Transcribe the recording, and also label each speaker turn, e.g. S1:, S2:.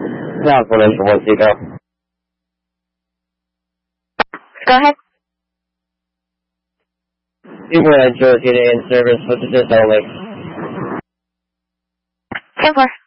S1: Ground formation 1 Seagull.
S2: Go ahead.
S1: Seaboard Georgia in service with the only.
S2: 10-4.